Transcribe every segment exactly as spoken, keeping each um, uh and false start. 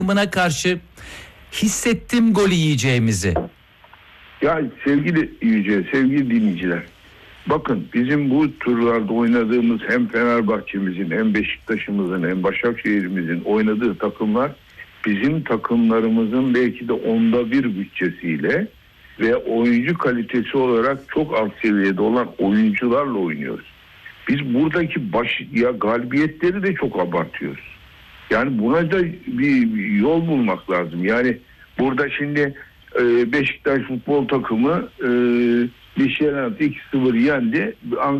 takımına karşı hissettim gol yiyeceğimizi. Ya sevgili Yüce, sevgili dinleyiciler. Bakın bizim bu turlarda oynadığımız hem Fenerbahçe'mizin hem Beşiktaş'ımızın hem Başakşehir'imizin oynadığı takımlar bizim takımlarımızın belki de onda bir bütçesiyle ve oyuncu kalitesi olarak çok alt seviyede olan oyuncularla oynuyoruz. Biz buradaki baş ya galibiyetleri de çok abartıyoruz. Yani buna da bir yol bulmak lazım. Yani burada şimdi e, Beşiktaş futbol takımı e, Mişeland'ı iki sıfır yendi.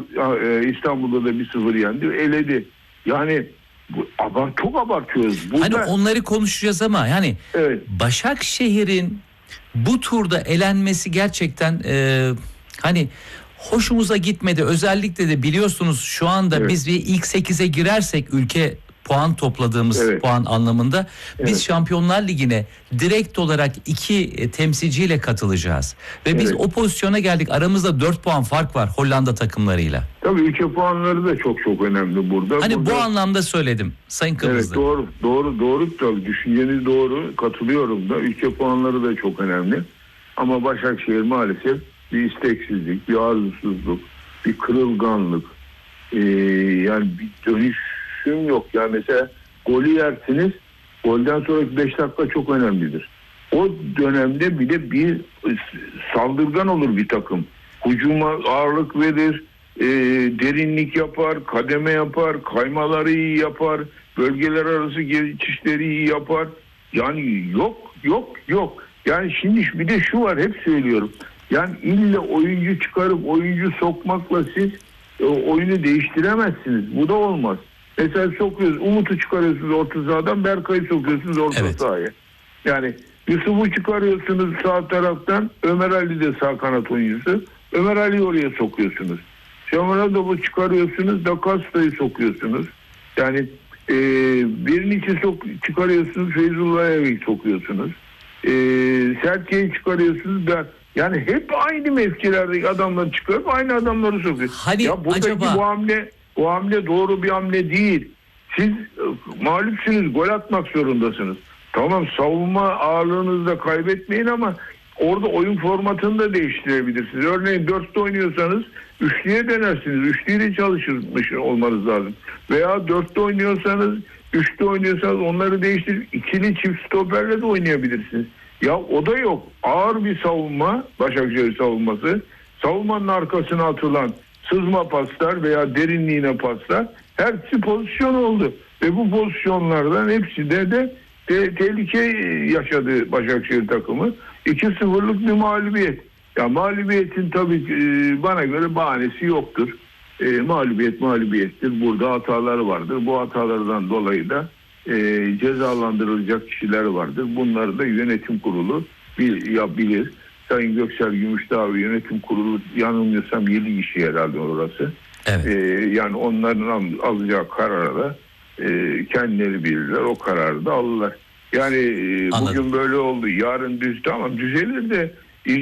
E, İstanbul'da da bir sıfır yendi. Eledi. Yani bu, abart, çok abartıyoruz. Burada, hani onları konuşacağız ama yani evet. Başakşehir'in bu turda elenmesi gerçekten e, hani hoşumuza gitmedi. Özellikle de biliyorsunuz şu anda evet. biz bir ilk sekize girersek ülke puan topladığımız evet. puan anlamında biz evet. Şampiyonlar Ligi'ne direkt olarak iki temsilciyle katılacağız. Ve evet. biz o pozisyona geldik. Aramızda dört puan fark var Hollanda takımlarıyla. Tabii ülke puanları da çok çok önemli burada. Hani burada... bu anlamda söyledim Sayın Kıbrıslı. Evet doğru doğru doğru tabii düşünceniz doğru, katılıyorum da ülke puanları da çok önemli. Ama Başakşehir maalesef bir isteksizlik, bir arzusuzluk, bir kırılganlık, ee, yani bir dönüş yok. Yani mesela golü yersiniz, golden sonraki beş dakika çok önemlidir. O dönemde bile bir saldırgan olur bir takım. Hücuma ağırlık verir, e, derinlik yapar, kademe yapar, kaymaları iyi yapar, bölgeler arası geçişleri iyi yapar. Yani yok, yok, yok. Yani şimdi bir de şu var, hep söylüyorum. Yani illa oyuncu çıkarıp oyuncu sokmakla siz e, oyunu değiştiremezsiniz. Bu da olmaz. Mesela sokuyorsunuz, Umut'u çıkarıyorsunuz orta sahadan, Berkay'ı sokuyorsunuz orta evet. sahaya. Yani Yusuf'u çıkarıyorsunuz sağ taraftan, Ömer Ali de sağ kanat oyuncusu. Ömer Ali'yi oraya sokuyorsunuz. Sonra da bu çıkarıyorsunuz, Da Costa'yı sokuyorsunuz. Yani e, birini sok, çıkarıyorsunuz, Feyzullah'ı sokuyorsunuz. E, Serkiye'yi çıkarıyorsunuz da yani hep aynı mevkilerdeki adamları çıkarıp aynı adamları sokuyorsunuz. Hani ya buradaki acaba... bu hamle Bu hamle doğru bir hamle değil. Siz e, mağlupsünüz, gol atmak zorundasınız. Tamam, savunma ağırlığınızı da kaybetmeyin ama orada oyun formatını da değiştirebilirsiniz. Örneğin dörtte oynuyorsanız üçlüye denersiniz. Üçlüyle çalışmış olmanız lazım. Veya dörtte oynuyorsanız, üçte oynuyorsanız onları değiştirip ikili çift stoperle de oynayabilirsiniz. Ya o da yok. Ağır bir savunma, Başakşehir savunması. Savunmanın arkasına atılan sızma paslar veya derinliğine paslar hepsi pozisyon oldu. Ve bu pozisyonlardan hepsinde de te- tehlike yaşadı Başakşehir takımı. iki sıfırlık bir mağlubiyet. Ya mağlubiyetin tabii e, bana göre bahanesi yoktur. E, mağlubiyet mağlubiyettir. Burada hatalar vardır. Bu hatalardan dolayı da e, cezalandırılacak kişiler vardır. Bunları da yönetim kurulu bil, ya bilir. Sayın Göksel Gümüşdağ Yönetim Kurulu, yanılmıyorsam yedi kişi herhalde orası. Evet. Ee, yani onların alacağı kararı da e, kendileri bilirler. O kararı da alırlar. Yani e, bugün böyle oldu. Yarın düz, tamam düzelir de e,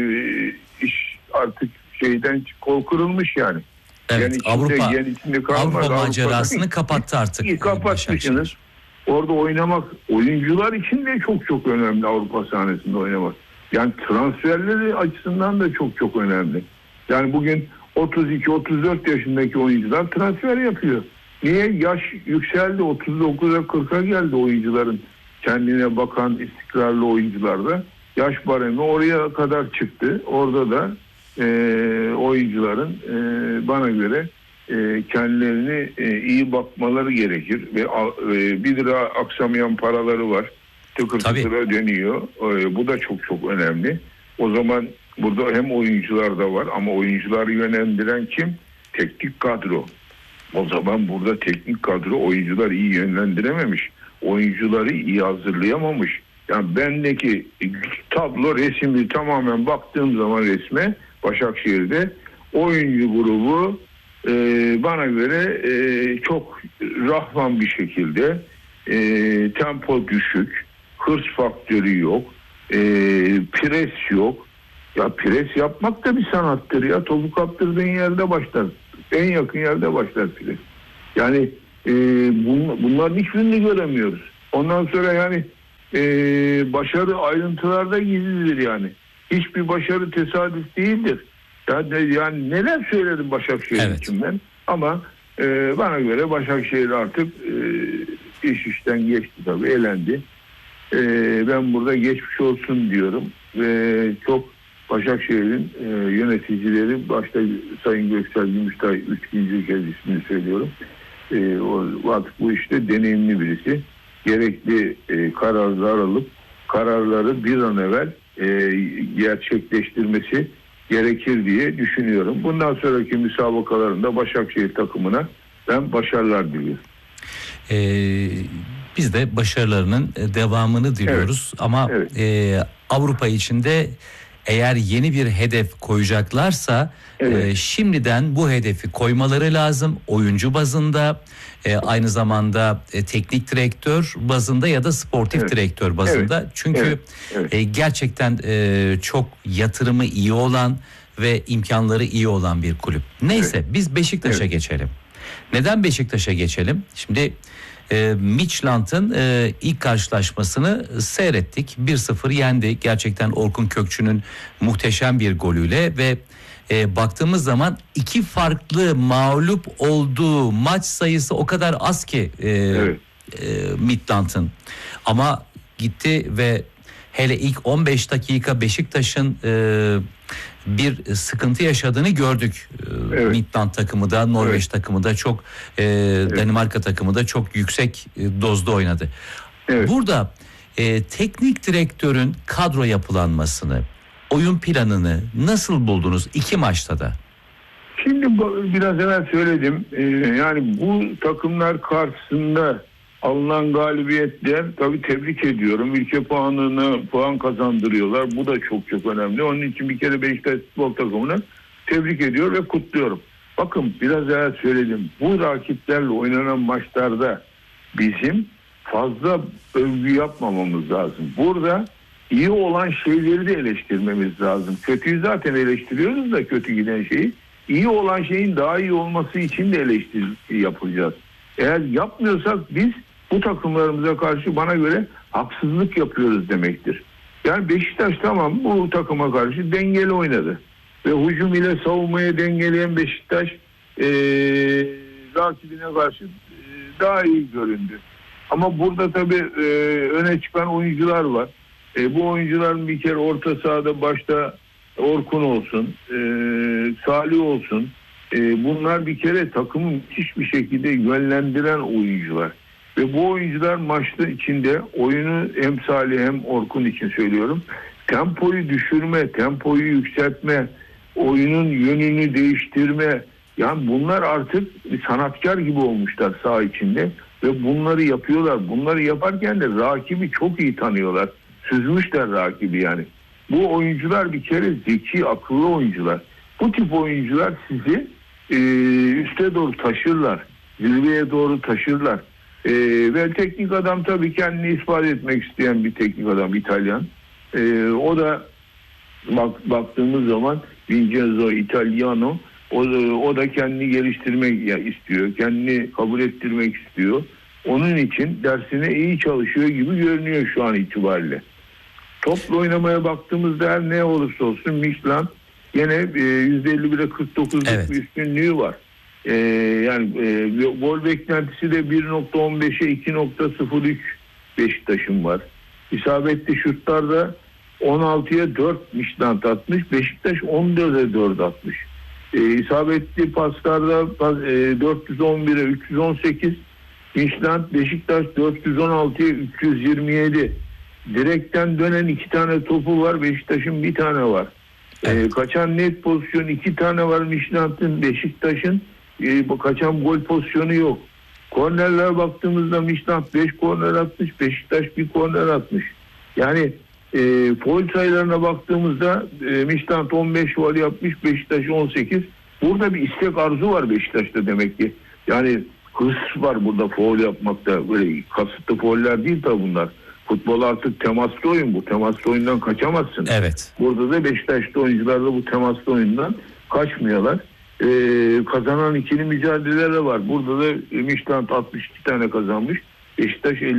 e, iş artık şeyden kol kırılmış yani. Evet, yani içinde, Avrupa, yani içinde kalmaz. Avrupa macerasını kapattı artık. Kapatmışsınız. Orada oynamak oyuncular için de çok çok önemli, Avrupa sahnesinde oynamak. Yani transferleri açısından da çok çok önemli. Yani bugün otuz iki otuz dört yaşındaki oyuncular transfer yapıyor. Niye? Yaş yükseldi. otuz dokuza kırka geldi oyuncuların. Kendine bakan istikrarlı oyuncularda. Yaş baremi oraya kadar çıktı. Orada da e, oyuncuların e, bana göre e, kendilerini e, iyi bakmaları gerekir. Ve e, bir lira aksamayan paraları var. Tıkır tıkır ödeniyor. Ee, bu da çok çok önemli. O zaman burada hem oyuncular da var ama oyuncuları yönlendiren kim? Teknik kadro. O zaman burada teknik kadro oyuncular iyi yönlendirememiş. Oyuncuları iyi hazırlayamamış. Yani bendeki tablo, resmi tamamen baktığım zaman resme Başakşehir'de oyuncu grubu e, bana göre e, çok rahvan bir şekilde e, tempo düşük. Hırs faktörü yok. E, pres yok. Ya pres yapmak da bir sanattır ya. Topu kaptırdığın yerde başlar. En yakın yerde başlar pres. Yani e, bun, bunların hiçbirini göremiyoruz. Ondan sonra yani e, başarı ayrıntılarda gizlidir yani. Hiçbir başarı tesadüf değildir. Yani, yani neler söyledim Başakşehir evet. için ben. Ama e, bana göre Başakşehir artık e, iş işten geçti tabii, elendi. E, ben burada geçmiş olsun diyorum. Ve çok Başakşehir'in e, yöneticileri, başta Sayın Göksel Gümüştay, üçüncü kez ismini söylüyorum. E, o, artık bu işte deneyimli birisi. Gerekli e, kararlar alıp kararları bir an evvel e, gerçekleştirmesi gerekir diye düşünüyorum. Bundan sonraki müsabakalarında Başakşehir takımına ben başarılar diliyorum. Ee, biz de başarılarının devamını diliyoruz. Evet. Ama evet. E, Avrupa içinde eğer yeni bir hedef koyacaklarsa evet. e, şimdiden bu hedefi koymaları lazım. Oyuncu bazında, e, aynı zamanda e, teknik direktör bazında ya da sportif evet. direktör bazında. Evet. Çünkü evet. Evet. E, gerçekten e, çok yatırımı iyi olan ve imkanları iyi olan bir kulüp. Neyse evet. biz Beşiktaş'a evet. geçelim. Neden Beşiktaş'a geçelim? Şimdi e, Midtjylland'ın e, ilk karşılaşmasını seyrettik. bir sıfır yendi. Gerçekten Orkun Kökçü'nün muhteşem bir golüyle ve e, baktığımız zaman iki farklı mağlup olduğu maç sayısı o kadar az ki e, evet. e, Midtjylland'ın. Ama gitti ve hele ilk on beş dakika Beşiktaş'ın e, bir sıkıntı yaşadığını gördük. Evet. Midtjylland takımı da, Norveç evet. takımı da çok, e, evet. Danimarka takımı da çok yüksek e, dozda oynadı. Evet. Burada e, teknik direktörün kadro yapılanmasını, oyun planını nasıl buldunuz iki maçta da? Şimdi biraz evvel söyledim. Ee, yani bu takımlar karşısında alınan galibiyetler, tabii tebrik ediyorum. Ülke puanını puan kazandırıyorlar. Bu da çok çok önemli. Onun için bir kere Beşiktaş futbol takımını tebrik ediyor ve kutluyorum. Bakın biraz evvel söyledim. Bu rakiplerle oynanan maçlarda bizim fazla övgü yapmamamız lazım. Burada iyi olan şeyleri de eleştirmemiz lazım. Kötüyü zaten eleştiriyoruz da, kötü giden şeyi. İyi olan şeyin daha iyi olması için de eleştiri yapacağız. Eğer yapmıyorsak biz bu takımlarımıza karşı bana göre haksızlık yapıyoruz demektir. Yani Beşiktaş tamam bu takıma karşı dengeli oynadı. Ve hücum ile savunmayı dengeleyen Beşiktaş ee, rakibine karşı e, daha iyi göründü. Ama burada tabii e, öne çıkan oyuncular var. E, bu oyuncuların bir kere orta sahada başta Orkun olsun, e, Salih olsun. E, bunlar bir kere takımı müthiş bir şekilde yönlendiren oyuncular. Ve bu oyuncular maçta içinde oyunu hem Salih hem Orkun için söylüyorum. Tempoyu düşürme, tempoyu yükseltme, oyunun yönünü değiştirme. Yani bunlar artık bir sanatkar gibi olmuşlar saha içinde. Ve bunları yapıyorlar. Bunları yaparken de rakibi çok iyi tanıyorlar. Süzmüşler rakibi yani. Bu oyuncular bir kere zeki, akıllı oyuncular. Bu tip oyuncular sizi e, üste doğru taşırlar. Zirveye doğru taşırlar. E, ve teknik adam tabii kendini ispat etmek isteyen bir teknik adam, İtalyan. E, o da bak, baktığımız zaman Vincenzo Italiano, o, o da kendini geliştirmek istiyor. Kendini kabul ettirmek istiyor. Onun için dersine iyi çalışıyor gibi görünüyor şu an itibariyle. Topla oynamaya baktığımızda her ne olursa olsun Midtjylland yine e, yüzde elli bire kırk dokuzluk evet. bir üstünlüğü var. E, yani e, gol beklentisi de bir nokta on beşe iki nokta sıfır üç Beşiktaş'ın var. İsabetli şutlarda on altıya dört Midtjylland atmış. Beşiktaş on dörde dört atmış. E, isabetli paslarda e, dört yüz on bire üç yüz on sekiz. Midtjylland, Beşiktaş dört yüz on altıya üç yüz yirmi yedi. Direkten dönen iki tane topu var. Beşiktaş'ın bir tane var. Evet. Ee, kaçan net pozisyon iki tane var Midtjylland'ın. Beşiktaş'ın e, kaçan gol pozisyonu yok. Kornerlere baktığımızda Midtjylland beş korner atmış. Beşiktaş bir korner atmış. Yani e, foul sayılarına baktığımızda e, Midtjylland on beş faul yapmış. Beşiktaş on sekiz. Burada bir istek arzu var Beşiktaş'ta demek ki. Yani hırs var burada faul yapmakta. Böyle kasıtlı fauller değil tabi bunlar. Futbol artık temaslı oyun bu. Temaslı oyundan kaçamazsın. Evet. Burada da Beşiktaş'ta oyuncular da bu temaslı oyundan kaçmıyorlar. Ee, kazanan ikili mücadeleler var. Burada da Midtjylland altmış iki tane kazanmış. Beşiktaş elli bir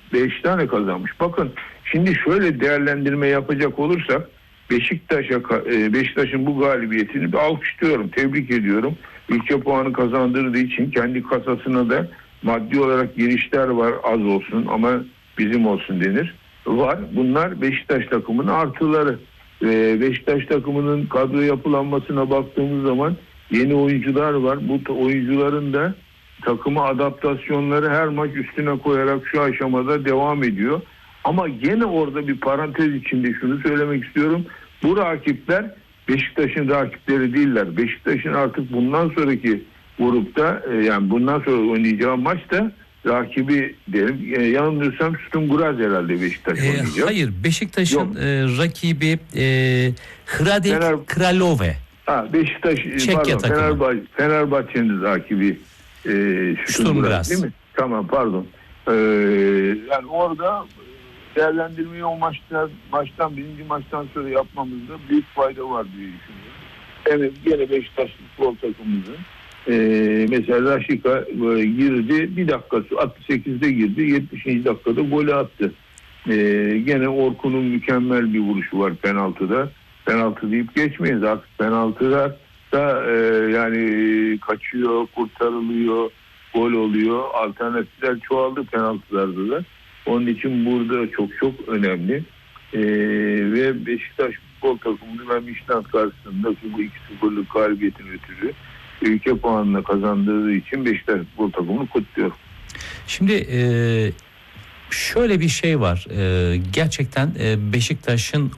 beş tane kazanmış. Bakın şimdi şöyle değerlendirme yapacak olursak Beşiktaş'a Beşiktaş'ın bu galibiyetini bir alkışlıyorum, tebrik ediyorum. Ülke puanı kazandırdığı için kendi kasasına da maddi olarak girişler var, az olsun ama bizim olsun denir. Var. Bunlar Beşiktaş takımının artıları. Ee, Beşiktaş takımının kadro yapılanmasına baktığımız zaman yeni oyuncular var. Bu oyuncuların da takıma adaptasyonları her maç üstüne koyarak şu aşamada devam ediyor. Ama gene orada bir parantez içinde şunu söylemek istiyorum. Bu rakipler Beşiktaş'ın rakipleri değiller. Beşiktaş'ın artık bundan sonraki grupta yani bundan sonra oynayacağı maçta rakibi derim. E, yanılmıyorsam Sturm Graz herhalde Beşiktaş e, oynayacak. Hayır, Beşiktaş'ın e, rakibi e, Hradec Fener... Kralove. Ha, Beşiktaş Çekya pardon Fenerbahçe, Fenerbahçe'nin rakibi e, Sturm Graz değil mi? Tamam pardon. E, yani orada değerlendirmeyi o maçtan, maçtan birinci maçtan sonra yapmamızda büyük fayda var diye düşünüyorum. Evet, gene Beşiktaş futbol takımımızın Ee, mesela Raşika e, girdi bir dakika altmış sekizde girdi yetmişinci dakikada golü attı. Ee, gene Orkun'un mükemmel bir vuruşu var penaltıda. Penaltı deyip geçmeyiz artık penaltılar da e, yani kaçıyor, kurtarılıyor, gol oluyor. Alternatifler çoğaldı penaltılarda da. Onun için burada çok çok önemli. Ee, ve Beşiktaş futbol takımını ben Mişland karşısında bu iki sıfırlık galibiyetin ötürü ülke puanını kazandığı için Beşiktaş futbol takımını kutluyor. Şimdi e, şöyle bir şey var. E, gerçekten e, Beşiktaş'ın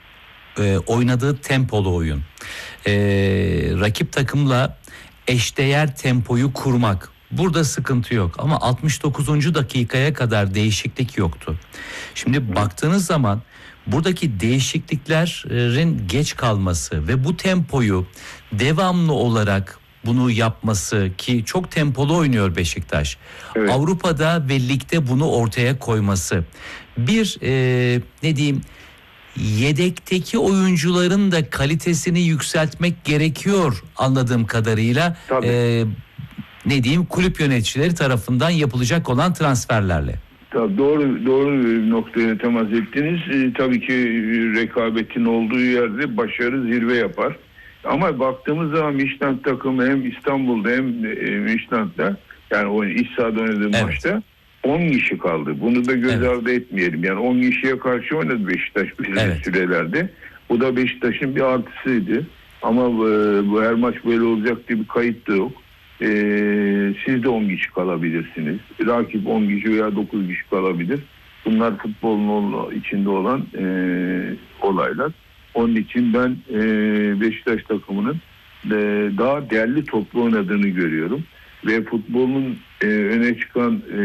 e, oynadığı tempolu oyun. E, rakip takımla eşdeğer tempoyu kurmak. Burada sıkıntı yok ama altmış dokuzuncu dakikaya kadar değişiklik yoktu. Şimdi Hı. baktığınız zaman buradaki değişikliklerin geç kalması ve bu tempoyu devamlı olarak bunu yapması ki çok tempolu oynuyor Beşiktaş. Evet. Avrupa'da ve ligde bunu ortaya koyması. Bir e, ne diyeyim yedekteki oyuncuların da kalitesini yükseltmek gerekiyor anladığım kadarıyla. E, ne diyeyim kulüp yöneticileri tarafından yapılacak olan transferlerle. Tabii doğru doğru bir noktaya temas ettiniz. E, tabii ki rekabetin olduğu yerde başarı zirve yapar. Ama baktığımız zaman Mişland takımı hem İstanbul'da hem e, Mişland'da yani o iç sahada oynadığı evet. maçta on kişi kaldı. Bunu da göz evet. ardı etmeyelim. Yani on kişiye karşı oynadı Beşiktaş belirli evet. sürelerde. Bu da Beşiktaş'ın bir artısıydı. Ama e, bu her maç böyle olacak diye bir kayıt da yok. E, siz de on kişi kalabilirsiniz. Rakip on kişi veya dokuz kişi kalabilir. Bunlar futbolun içinde olan e, olaylar. Onun için ben e, Beşiktaş takımının e, daha değerli toplu oynadığını görüyorum. Ve futbolun e, öne çıkan e,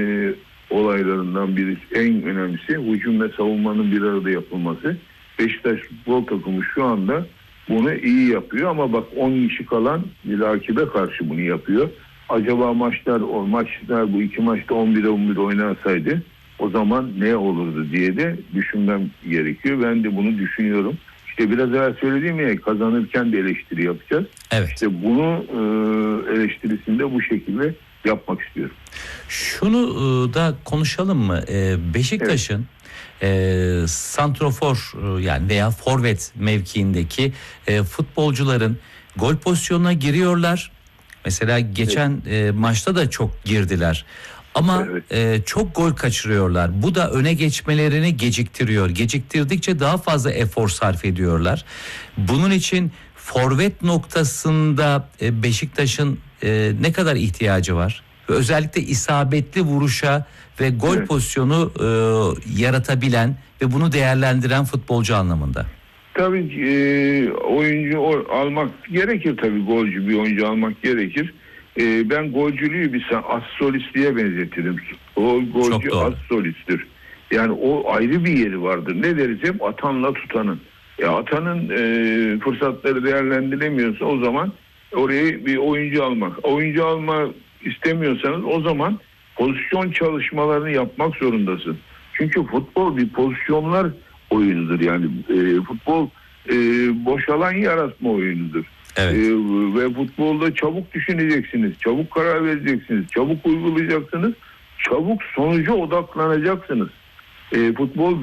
olaylarından birisi, en önemlisi hücum ve savunmanın bir arada yapılması. Beşiktaş futbol takımı şu anda bunu iyi yapıyor ama bak on kişi kalan bir rakibe karşı bunu yapıyor. Acaba maçlar, o maçlar bu iki maçta on bire on bir oynansaydı o zaman ne olurdu diye de düşünmem gerekiyor. Ben de bunu düşünüyorum. İşte biraz evvel söylediğim ya kazanırken de eleştiri yapacağız. Evet. İşte bunu e, eleştirisinde bu şekilde yapmak istiyorum. Şunu e, da konuşalım mı? E, Beşiktaş'ın evet. e, santrofor e, yani veya forvet mevkiindeki e, futbolcuların gol pozisyonuna giriyorlar. Mesela geçen evet. e, maçta da çok girdiler. Ama evet. e, çok gol kaçırıyorlar. Bu da öne geçmelerini geciktiriyor. Geciktirdikçe daha fazla efor sarf ediyorlar. Bunun için forvet noktasında e, Beşiktaş'ın e, ne kadar ihtiyacı var? Ve özellikle isabetli vuruşa ve gol evet. pozisyonu e, yaratabilen ve bunu değerlendiren futbolcu anlamında. Tabii ki e, oyuncu almak gerekir tabii. Golcü bir oyuncu almak gerekir. E, ben golcülüğü bir as-solistliğe benzetirim. O golcü as-solisttir. Yani o ayrı bir yeri vardır. Ne deriz hep atanla tutanın. Ya atanın e, fırsatları değerlendiremiyorsa o zaman oraya bir oyuncu almak. Oyuncu alma istemiyorsanız o zaman pozisyon çalışmalarını yapmak zorundasın. Çünkü futbol bir pozisyonlar oyunudur. Yani e, futbol e, boş alan yaratma oyunudur. Evet. Ee, ve futbolda çabuk düşüneceksiniz, çabuk karar vereceksiniz, çabuk uygulayacaksınız. çabuk sonuca odaklanacaksınız. E, futbol